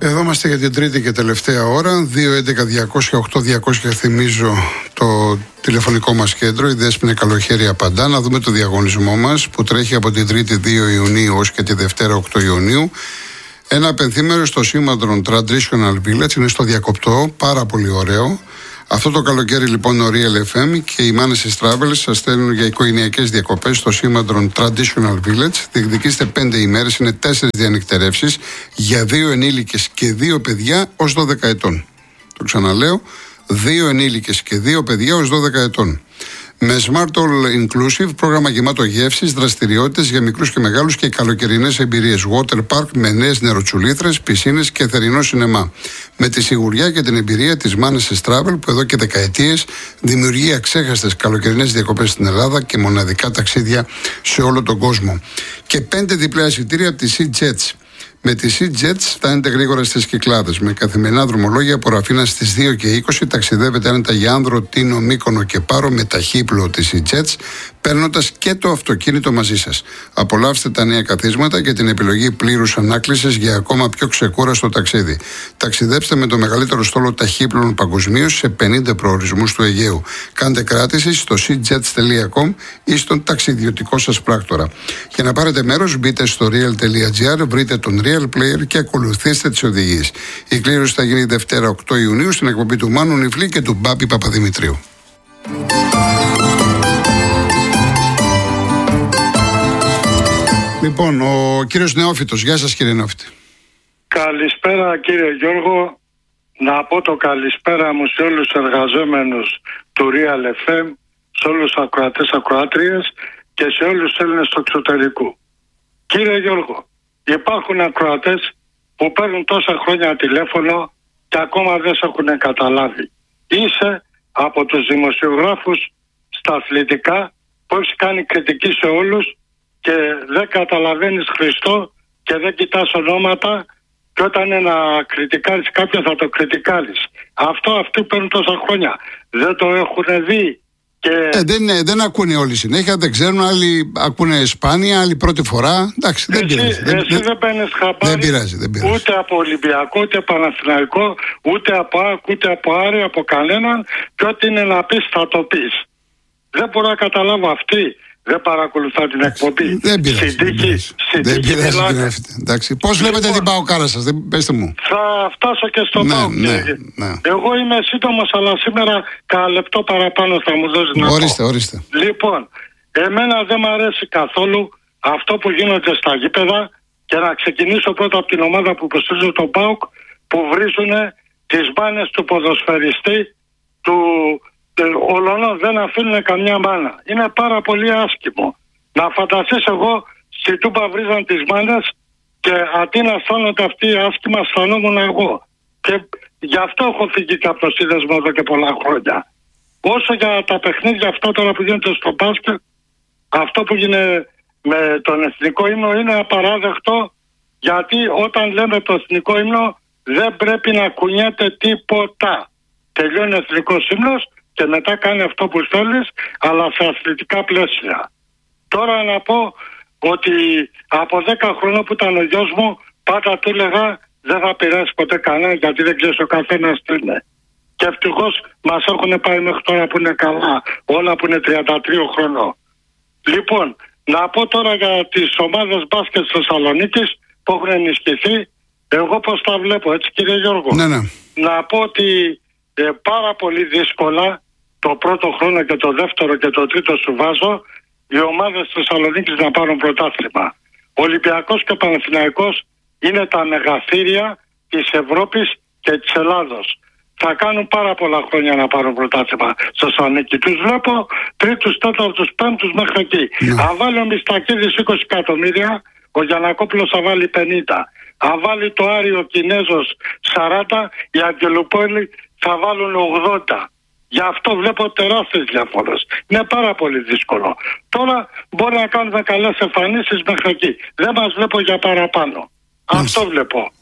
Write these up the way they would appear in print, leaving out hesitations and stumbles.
Εδώ είμαστε για την τρίτη και τελευταία ώρα. 2.11.208.200 θυμίζω το τηλεφωνικό μας κέντρο. Η Δέσποινα Καλοχέρη απαντά. Να δούμε το διαγωνισμό μας που τρέχει από την Τρίτη 2 Ιουνίου ως και τη Δευτέρα 8 Ιουνίου. Ένα απενθήμερο στο Σήμαντρον Traditional Village, είναι στο Διακοπτό, πάρα πολύ ωραίο. Αυτό το καλοκαίρι λοιπόν ο Real FM και οι Μάνεσες Travels σας στέλνουν για οικογενειακές διακοπές στο Σήμαντρον Traditional Village. Διεκδικήστε 5 ημέρες, είναι 4 διανυκτερεύσεις για 2 ενήλικες και 2 παιδιά ως 12 ετών. Το ξαναλέω, 2 ενήλικες και 2 παιδιά ως 12 ετών. Με Smart All Inclusive, πρόγραμμα γεμάτο γεύσεις, δραστηριότητες για μικρούς και μεγάλους και καλοκαιρινές εμπειρίες. Water Park με νέες νεροτσουλήθρες, πισίνες και θερινό σινεμά. Με τη σιγουριά και την εμπειρία της Μάνεσες Travel που εδώ και δεκαετίες δημιουργεί αξέχαστες καλοκαιρινές διακοπές στην Ελλάδα και μοναδικά ταξίδια σε όλο τον κόσμο. Και 5 διπλά εισιτήρια από τη Sea Jets. Με τη Sea Jets φτάνετε γρήγορα στις Κυκλάδες. Με καθημερινά δρομολόγια από Ραφίνα στις 2 και 20 ταξιδεύετε άνετα για Άνδρο, Τίνο, Μύκονο και Πάρο με ταχύπλο της Sea Jets, παίρνοντας και το αυτοκίνητο μαζί σας. Απολαύστε τα νέα καθίσματα και την επιλογή πλήρους ανάκλησης για ακόμα πιο ξεκούραστο ταξίδι. Ταξιδέψτε με το μεγαλύτερο στόλο ταχύπλων παγκοσμίως σε 50 προορισμούς του Αιγαίου. Κάντε κράτηση στο seajets.com ή στον ταξιδιωτικό σας πράκτορα. Για να πάρετε μέρος, μπείτε στο real.gr, βρείτε τον Real Player και ακολουθήστε τις οδηγίες. Η κλήρωση θα γίνει Δευτέρα 8 Ιουνίου στην εκπομπή του Μάνου Νιφλή και του Μπάπη Παπαδημητρίου. Λοιπόν, ο κύριος Νεόφυτος. Γεια σας κύριε Νεόφυτη. Καλησπέρα κύριε Γιώργο. Να πω το καλησπέρα μου σε όλους τους εργαζόμενους του Real FM, σε όλους τους ακροατές, ακροάτριες και σε όλους τους Έλληνες του εξωτερικού. Κύριε Γιώργο, υπάρχουν ακροατές που παίρνουν τόσα χρόνια τηλέφωνο και ακόμα δεν σε έχουν καταλάβει. Είσαι από τους δημοσιογράφους στα αθλητικά που έχεις κάνει κριτική σε όλους και δεν καταλαβαίνεις Χριστό και δεν κοιτάς ονόματα, και όταν είναι να κριτικάρεις κάποιον θα το κριτικάρεις. Αυτοί παίρνουν τόσα χρόνια. Δεν το έχουν δει. Και... δεν ακούνε όλοι συνέχεια, δεν ξέρουν, άλλοι ακούνε σπάνια, άλλοι πρώτη φορά. Εντάξει, δεν πειράζει. Εσύ δεν παίρνεις χαμπάρι. Δεν πειράζει. Ούτε από Ολυμπιακό, ούτε Παναθηναϊκό, ούτε από ΑΚ, ούτε από Άρη, από κανέναν. Και ό,τι είναι να πεις θα το πεις. Δεν μπορώ να καταλάβω αυτοί. Δεν παρακολουθώ την εκπομπή. Δεν πειράζει. Δεν πειράζει. Πώς βλέπετε την ΠΑΟΚάρα σας, πέστε μου. Θα φτάσω και στο ΠΑΟΚ. Εγώ είμαι σύντομος, αλλά σήμερα κάνα λεπτό παραπάνω θα μου δώσει να πω. Ορίστε. Λοιπόν, εμένα δεν μου αρέσει καθόλου αυτό που γίνονται στα γήπεδα, και να ξεκινήσω πρώτα από την ομάδα που υποστηρίζω τον ΠΑΟΚ, που βρίζουν τις μπάνες του ποδοσφαιριστή του. Ολονό, δεν αφήνουν καμιά μάνα. Είναι πάρα πολύ άσχημο. Να φανταστείς, εγώ στη Τούμπα βρίζαν τις μάνες και αντί να αισθάνονται αυτοί άσχημα, αισθανόμουν εγώ. Και γι' αυτό έχω φύγει και από το σύνδεσμο εδώ και πολλά χρόνια. Όσο για τα παιχνίδια αυτά τώρα που γίνονται στο μπάσκετ, αυτό που γίνεται με τον εθνικό ύμνο είναι απαράδεκτο, γιατί όταν λέμε το εθνικό ύμνο δεν πρέπει να κουνιέται τίποτα. Τελειώνει ο εθνικός ύμνος και μετά κάνει αυτό που θέλεις, αλλά σε αθλητικά πλαίσια. Τώρα να πω ότι από 10 χρόνια που ήταν ο γιος μου, πάντα του έλεγα δεν θα πειράσει ποτέ κανένα, γιατί δεν ξέρεις ο καθένας τι είναι. Και ευτυχώς μας έχουν πάει μέχρι τώρα που είναι καλά, όλα που είναι 33 χρονών. Λοιπόν, να πω τώρα για τις ομάδες μπάσκετ της Θεσσαλονίκης που έχουν ενισχυθεί, εγώ πώς τα βλέπω, έτσι κύριε Γιώργο. Ναι. Να πω ότι πάρα πολύ δύσκολα το πρώτο χρόνο και το δεύτερο και το τρίτο σου βάζω οι ομάδες της Θεσσαλονίκης να πάρουν πρωτάθλημα. Ο Ολυμπιακός και ο Παναθηναϊκός είναι τα μεγαθύρια της Ευρώπης και της Ελλάδος. Θα κάνουν πάρα πολλά χρόνια να πάρουν πρωτάθλημα στο Θεσσαλονίκη. Τους βλέπω τρίτους, τέταρτους, πέμπτους μέχρι εκεί. Αν βάλει ο Μιστακίδης 20 εκατομμύρια, ο Γιαννακόπουλος θα βάλει 50. Αν βάλει το Άριο ο Κινέζος 40, οι Αγγελοπόλοι θα βάλουν 80. Γι' αυτό βλέπω τεράστιες διαφορές. Είναι πάρα πολύ δύσκολο. Τώρα μπορεί να κάνουμε καλές εμφανίσεις μέχρι εκεί. Δεν μας βλέπω για παραπάνω. Αυτό βλέπω.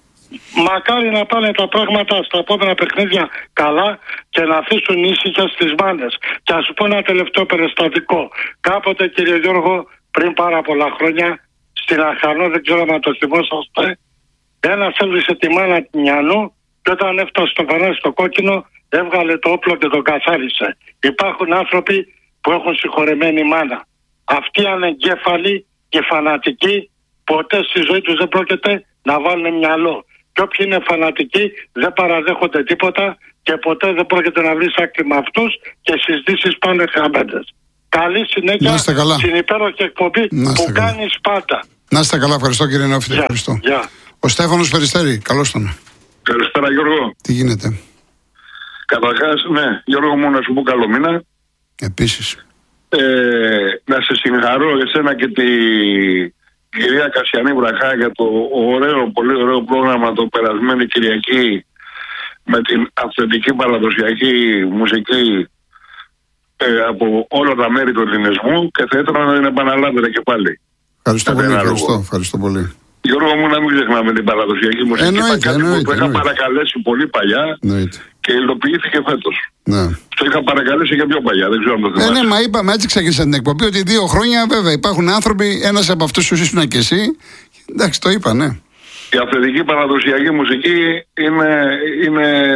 Μακάρι να πάνε τα πράγματα στα επόμενα παιχνίδια καλά και να αφήσουν ήσυχες τις μάνες. Και ας σου πω ένα τελευταίο περιστατικό. Κάποτε, κύριε Γιώργο, πριν πάρα πολλά χρόνια, στην Αχαρνό, δεν ξέρω αν το θυμόσαστε, Ένας έβρισε τη μάνα του Μιανού και όταν έφτασε στο φανάρι στο κόκκινο έβγαλε το όπλο και τον καθάρισε. Υπάρχουν άνθρωποι που έχουν συγχωρεμένη μάνα. Αυτοί οι ανεγκέφαλοι και φανατικοί ποτέ στη ζωή τους δεν πρόκειται να βάλουν μυαλό. Και όποιοι είναι φανατικοί δεν παραδέχονται τίποτα και ποτέ δεν πρόκειται να βρεις άκρη με αυτούς και συζητήσεις πάνε χαμένες. Καλή συνέχεια στην υπέροχη εκπομπή που κάνεις πάντα. Να είστε καλά, ευχαριστώ κύριε Νεόφιτε. Ευχαριστώ. Ο Στέφανος Περιστέρη, καλώς τον. Καλησπέρα Γιώργο. Τι γίνεται? Καταρχάς, ναι, Γιώργο μου να σου πω καλό μήνα. Επίσης. Να σε συγχαρώ εσένα και τη κυρία Κασιανή Βραχά για το πολύ ωραίο πρόγραμμα το περασμένη Κυριακή με την αυθεντική παραδοσιακή μουσική από όλα τα μέρη του ελληνισμού και θα ήθελα να την επαναλάβετε και πάλι. Ευχαριστώ πολύ. Γιώργο μου, να μην ξεχνάμε την παραδοσιακή μουσική. Εννοείται. Το είχα παρακαλέσει πολύ παλιά και υλοποιήθηκε φέτος. Ναι. Το είχα παρακαλέσει και πιο παλιά, δεν ξέρω αν το θυμάσαι. Ναι, μα είπαμε, έτσι ξεκίνησα την εκπομπή, ότι 2 χρόνια βέβαια υπάρχουν άνθρωποι, ένας από αυτούς που ήσουν και εσύ. Εντάξει, το είπα, ναι. Η αυθεντική παραδοσιακή μουσική είναι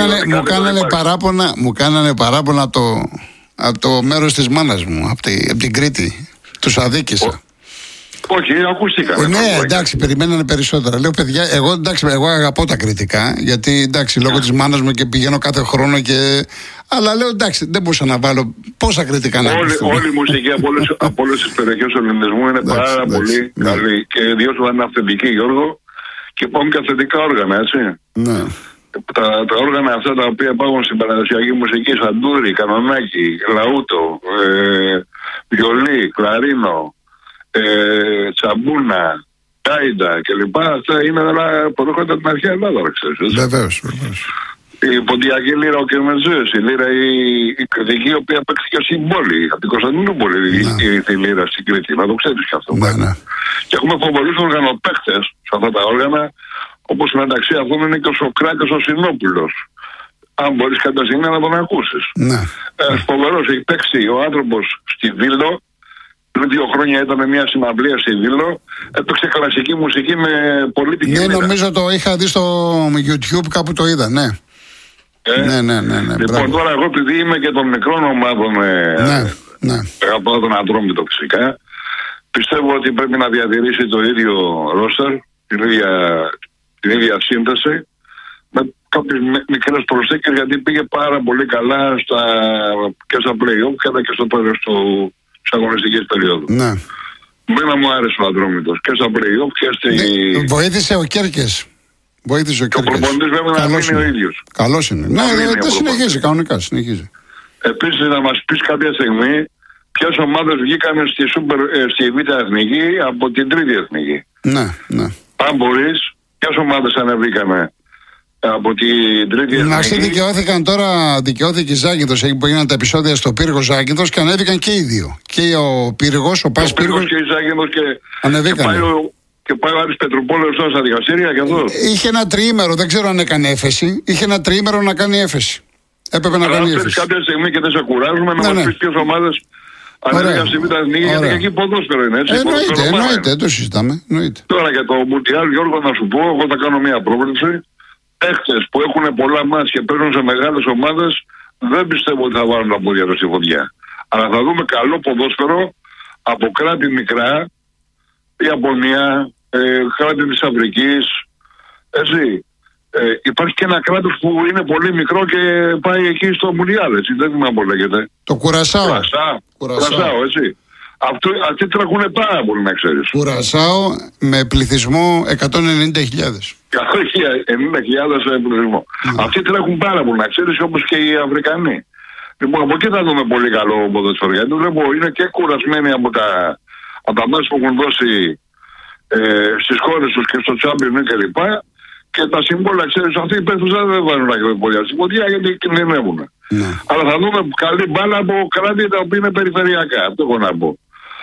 μου κάνανε παράπονα από το μέρος της μάνας μου, από την Κρήτη. Τους αδίκησα. Όχι, ακούστηκα. Ναι, εντάξει, περιμένανε περισσότερα. Λέω, παιδιά, εγώ αγαπώ τα κριτικά, γιατί εντάξει, λόγω της μάνας μου και πηγαίνω κάθε χρόνο και. Αλλά λέω, εντάξει, δεν μπορούσα να βάλω πόσα κριτικά να ακούσω. Όλη η μουσική από όλες τις περιοχές του ελληνισμού είναι πάρα πολύ καλή. Και ιδίως όταν είναι αυθεντική, Γιώργο, και υπάρχουν και αυθεντικά όργανα, έτσι. Ναι. Τα όργανα αυτά τα οποία υπάρχουν στην παραδοσιακή μουσική, σαντούρι, κανονάκι, λαούτο, βιολί, κλαρίνο, τσαμπούνα, τάιντα κλπ. Αυτά είναι προέρχονται από την αρχαία Ελλάδα, ξέρεις. Βεβαίως. Η ποντιακή λύρα, ο Κερμετζές, η λύρα η κριτική, η οποία παίχθηκε στην πόλη, από την Κωνσταντινούπολη, η λύρα στην Κρήτη, να το ξέρεις και αυτό. Ναι. Και έχουμε πολλούς οργανοπαίχτες σε αυτά τα όργανα, όπως μεταξύ αυτών είναι και ο Σοκράτης ο Συνόπουλος. Αν μπορείς κάποια στιγμή να τον ακούσεις. Ναι. Φοβερός, έχει παίξει ο άνθρωπος στη Βίλο. Πριν 2 χρόνια ήταν μια συναυλία στη Βίλο. Έπαιξε κλασική μουσική με πολύ τυχαία. Ναι, νομίζω το είχα δει στο YouTube, κάπου το είδα, ναι. Ναι. Λοιπόν, τώρα εγώ επειδή είμαι και των μικρών ομάδων, αγαπάω τον Ατρόμητο φυσικά, πιστεύω ότι πρέπει να διατηρήσει το ίδιο ρόστερ, την ίδια σύνθεση, με κάποιες μικρές προσθήκες, γιατί πήγε πάρα πολύ καλά και στα play-off και στο τέλος της αγωνιστικής περίοδου. Ναι. Μένα μου άρεσε ο Ατρόμητος και στα play-off και στη... Βοήθησε ο Κέρκες. Και ο προπονητής βέβαια να μείνει ο ίδιος. Καλός είναι. Ναι, δεν συνεχίζει, κανονικά συνεχίζει. Επίσης να μας πεις κάποια στιγμή ποιες ομάδες βγήκαν στη Β' Εθνική από την Τρίτη Εθνική. Ναι. Αν μπορείς, ποιες ομάδες ανεβήκανε από την Τρίτη Εθνική. Αυτοί δικαιώθηκε η Ζάκυνθος, που έγιναν τα επεισόδια στο Πύργο Ζάκυνθος και ανέβηκαν και οι δύο. Και ο Πύργος, ο Πας Πύργος. Και η Ζάκυνθος ανεβήκαν. Και πάει ο Άρης Πετρουπόλεως τώρα στα δικαστήρια και αυτό. Είχε ένα τριήμερο, δεν ξέρω αν έκανε έφεση. Είχε ένα τριήμερο να κάνει έφεση. Έπρεπε να κάνει έφεση. Κάποια στιγμή και δεν σε κουράζουμε να μας πεις ποιες ομάδες ανέβηκαν στη Β' Εθνική, γιατί και εκεί ποδόσφαιρο είναι έτσι. Εννοείται, το συζητάμε. Τώρα για το Μουντιάλ, Γιώργο, να σου πω, εγώ θα κάνω μια πρόβλεψη. Παίχτες που έχουν πολλά μάτς και παίρνουν σε μεγάλες ομάδες, δεν πιστεύω ότι θα βάλουν τα πόδια τους στη φωτιά. Αλλά θα δούμε καλό ποδόσφαιρο από κράτη μικρά, Ιαπωνία, κράτη της Αφρικής, έτσι. Υπάρχει και ένα κράτος που είναι πολύ μικρό και πάει εκεί στο Μουντιάλ, έτσι, δεν θυμάμαι πώς λέγεται. Το Κουρασάο, έτσι. Αυτοί τρέχουν πάρα πολύ, να ξέρεις. Κουρασάο με πληθυσμό 190.000. 90.000 πληθυσμό. Αυτοί τρέχουν πάρα πολύ, να ξέρεις, όπως και οι Αφρικανοί. Λοιπόν, από εκεί θα δούμε πολύ καλό ποδόσφαιρο, γιατί είναι και κουρασμένοι από τα μάτια που έχουν δώσει στις χώρες τους και στο Champions κλπ. Και τα σύμβολα, ξέρεις, αυτοί οι παίκτες δεν βάλουν να πόδια στη φωτιά γιατί κινδυνεύουν. Αλλά θα δούμε καλή μπάλα από κράτη τα οποία είναι περιφερειακά. Αυτό έχω να πω.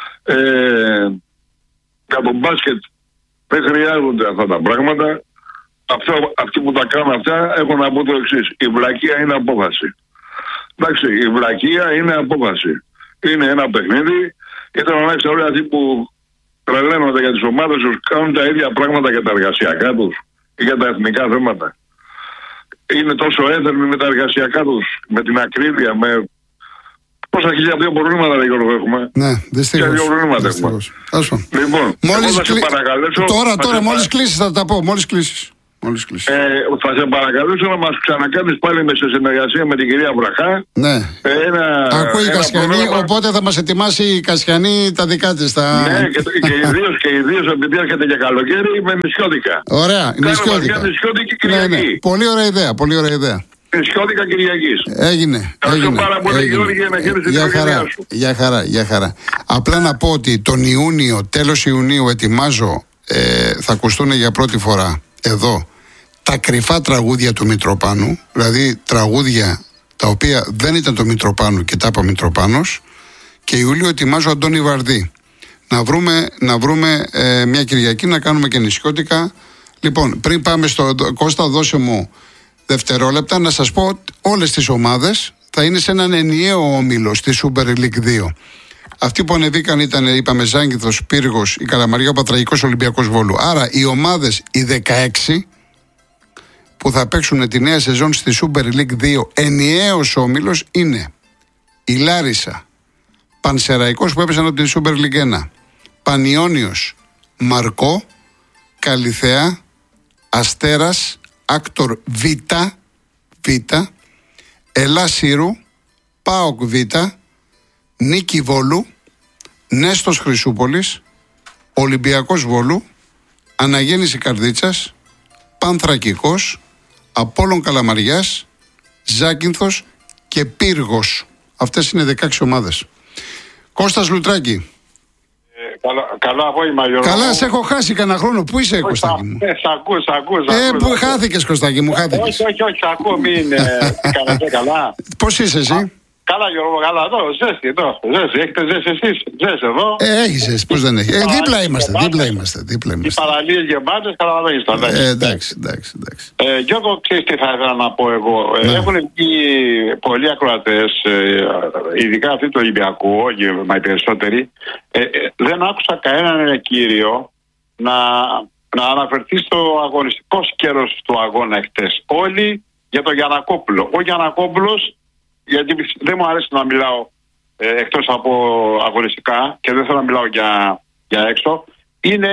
Για το μπάσκετ δεν χρειάζονται αυτά τα πράγματα. Αυτοί που τα κάνουν αυτά έχω να πω το εξής. Η βλακεία είναι απόφαση. Εντάξει, η βλακεία είναι απόφαση. Είναι ένα παιχνίδι. Ήθελα να ξέρω αυτοί που τρελαίνονται για τις ομάδες τους, κάνουν τα ίδια πράγματα για τα εργασιακά τους ή για τα εθνικά θέματα. Είναι τόσο έθερμοι με τα εργασιακά τους, με την ακρίβεια, με πόσα χιλιάδια προβλήματα δεν έχουμε. Ναι, δυστυχώς. Λοιπόν, τώρα μόλις κλείσεις θα τα πω, μόλις κλείσεις. Θα σε παρακαλέσω να μας ξανακάνεις πάλι σε συνεργασία με την κυρία Βραχά. Ναι. Ακούει η Κασιανή, οπότε θα μας ετοιμάσει η Κασιανή τα δικά της. Ναι, και ιδίως επειδή έρχεται για καλοκαίρι με νησιώτικα. Ωραία, νησιώτικα. Νησιώτικη Κυριακή. Ναι. Πολύ ωραία ιδέα. Νησιώτικα Κυριακής. Έγινε. Ευχαριστώ πάρα πολύ, Γιώργη, για να χαίρεσαι την οικογένειά σου. Για χαρά. Απλά να πω ότι τον Ιούνιο, τέλος Ιουνίου, ετοιμάζω, θα ακουστούν για πρώτη φορά εδώ τα κρυφά τραγούδια του Μητροπάνου, δηλαδή τραγούδια τα οποία δεν ήταν το Μητροπάνου και τα είπα Μητροπάνος, και Ιούλιο ετοιμάζω Αντώνη Βαρδί. Να βρούμε μια Κυριακή να κάνουμε και νησιώτικα. Λοιπόν, πριν πάμε στο Κώστα, δώσε μου δευτερόλεπτα να σας πω ότι όλες τις ομάδες θα είναι σε έναν ενιαίο όμιλο στη Super League 2. Αυτοί που ανεβήκαν ήταν, είπαμε, Ζάγκηθος, Πύργος, η Καλαμαριά, ο Πατραγικός, Ολυμπιακός Βόλου. Άρα οι ομάδες, οι 16 που θα παίξουν τη νέα σεζόν στη Super League 2, ενιαίος όμιλος, είναι η Λάρισα, Πανσεραϊκός που έπαιζαν από τη Super League 1, Πανιώνιος, Μαρκό, Καλιθέα, Αστέρας, Άκτορ Β, Ελλάς Σύρου, ΠΑΟΚ Β, Νίκη Βόλου, Νέστος Χρυσούπολης, Ολυμπιακός Βόλου, Αναγέννηση Καρδίτσας, Πανθρακικός, Απόλλων Καλαμαριάς, Ζάκυνθος και Πύργος. Αυτές είναι 16 ομάδες. Κώστας Λουτράκη. Καλό απόγευμα, Γιώργο. Καλά, σε έχω χάσει κανένα χρόνο. Πού είσαι, Κωστάκη μου? Σ' Πού χάθηκες, Κωστάκη μου, χάθηκες? Όχι, σ' ακούω, μην κάνετε καλά. Πώς είσαι εσύ? Καλά, Γιώργο, καλά, ζέστη, έχετε ζέστη εσείς, ζέστη εδώ. Έχει ζέστη, πώς δεν έχει. Δίπλα είμαστε. Οι παραλίες γεμάτες, καταλαβαίνεις το. Εντάξει. Γιώργο, ξέρεις τι θα ήθελα να πω εγώ. Έχουν βγει πολλοί ακροατές, ειδικά αυτοί του Ολυμπιακού, όχι μα οι περισσότεροι. Δεν άκουσα κανέναν κύριο να αναφερθεί στο αγωνιστικό σκέλος του αγώνα χτες. Όλοι για τον Γιαννακόπουλο. Ο Γιαννακόπουλος, γιατί δεν μου αρέσει να μιλάω εκτός από αγωνιστικά και δεν θέλω να μιλάω για έξω, είναι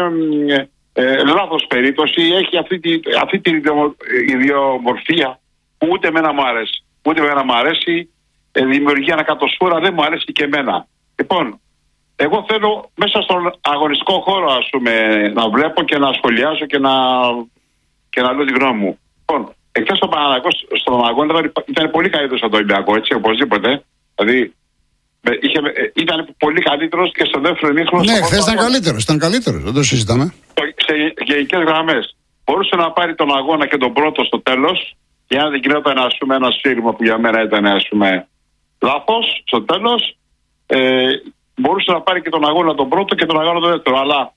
λάθος περίπτωση. Έχει αυτή την ιδιομορφία που ούτε εμένα μου αρέσει. Δημιουργεί ανακατοσούρα, δεν μου αρέσει και εμένα. Λοιπόν, εγώ θέλω μέσα στον αγωνιστικό χώρο, ας πούμε, να βλέπω και να σχολιάζω και να λέω τη γνώμη μου. Λοιπόν, εχθές ο Παναθηναϊκός στον αγώνα ήταν πολύ καλύτερος από το Ολυμπιακό, έτσι, οπωσδήποτε. Δηλαδή, ήταν πολύ καλύτερος και στο δεύτερο ημίχρονο. Ναι, χθες ήταν καλύτερος, δεν το συζητάμε. Σε γενικές γραμμές. Μπορούσε να πάρει τον αγώνα και τον πρώτο στο τέλος, και αν δεν γινόταν, ας πούμε, ένα σφύριγμα που για μένα ήταν, ας πούμε, λάθος στο τέλος, μπορούσε να πάρει και τον αγώνα τον πρώτο και τον αγώνα τον δεύτερο. Αλλά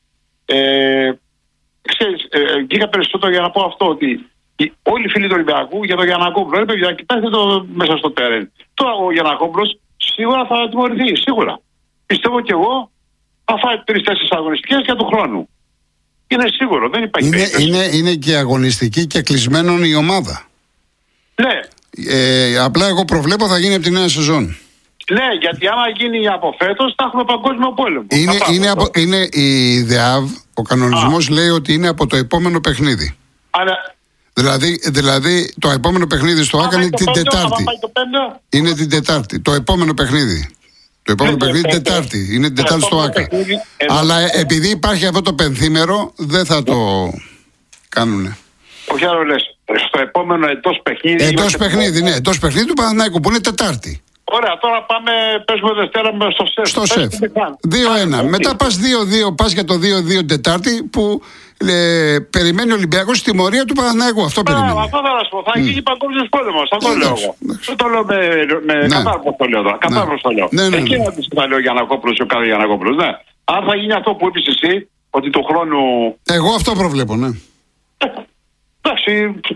ξέρεις, βγήκα περισσότερο για να πω αυτό, ότι όλοι οι φίλοι του Ολυμπιακού για τον Γιαννακόπουλο, ρε παιδιά, κοιτάξτε το μέσα στο τέρεν. Τώρα ο Γιαννακόπουλος σίγουρα θα τιμωρηθεί, σίγουρα. Πιστεύω κι εγώ θα φάει 3-4 αγωνιστικές για του χρόνου. Είναι σίγουρο, δεν υπάρχει περίπτωση. Είναι και αγωνιστική και κλεισμένον η ομάδα. Ναι. Απλά εγώ προβλέπω θα γίνει από τη νέα σεζόν. Ναι, γιατί άμα γίνει από φέτος θα έχουμε παγκόσμιο πόλεμο. Είναι η ΔΕΑΒ, ο κανονισμός λέει ότι είναι από το επόμενο παιχνίδι. Αλλά Δηλαδή το επόμενο παιχνίδι στο ΆΚΑ είναι την Τετάρτη. Είναι την Τετάρτη. Το επόμενο παιχνίδι. Το επόμενο παιχνίδι Τετάρτη. Είναι την Τετάρτη στο ΆΚΑ. Αλλά επειδή υπάρχει αυτό το πενθήμερο, δεν θα το κάνουνε. Όχι άλλο λες. Στο επόμενο εντός παιχνίδι. Εντός παιχνίδι του Παναθηναϊκού που είναι Τετάρτη. Ωραία, τώρα παίζουμε Δευτέρα στο ΣΕΦ. 2-1. Μετά πας 2-2, πας για το 2-2 Τετάρτη που περιμένει ο Ολυμπιακός στη τιμωρία του Παναθηναϊκού. Αυτό περιμένει. Αυτό θα σου πω. Θα γίνει παγκόσμιος πόλεμος. Αυτό λέω εγώ. Δεν το λέω με κατάρρος το λέω τώρα. Κατάρρος το λέω. Εκεί να πεις θα λέω Γιαννακόπουλος ή ο κάθε Γιαννακόπουλος. Ναι. Αν θα γίνει αυτό που είπες εσύ, ότι του χρόνου. Εγώ αυτό προβλέπω, ναι. Εντάξει.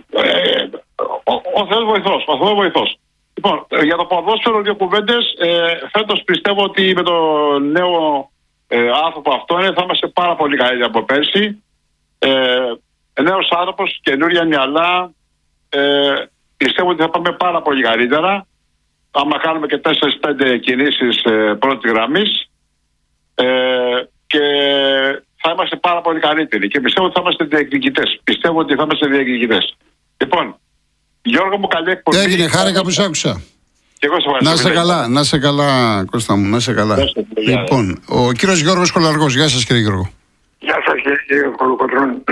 Ο Θεός βοηθός. Λοιπόν, για το ποδόσφαιρο δύο κουβέντες. Φέτος πιστεύω ότι με το νέο άνθρωπο αυτό είναι, θα είμαστε πάρα πολύ καλύτεροι από πέρσι. Νέος άνθρωπος, καινούρια μυαλά. Πιστεύω ότι θα πάμε πάρα πολύ καλύτερα. Άμα κάνουμε και 4-5 κινήσεις πρώτη γραμμής, και θα είμαστε πάρα πολύ καλύτεροι. Και πιστεύω ότι θα είμαστε διεκδικητές. Λοιπόν, Γιώργο μου, καλή εκπομπή. Έγινε, χάρηκα που σ' άκουσα. Και εγώ να σε καλά, Κώστα μου, να σε καλά. Λοιπόν, ο κύριος Γιώργος Κολαργός. Γεια σας, κύριε Γιώργο. Γεια σας, κύριε Κολοκοτρώνη.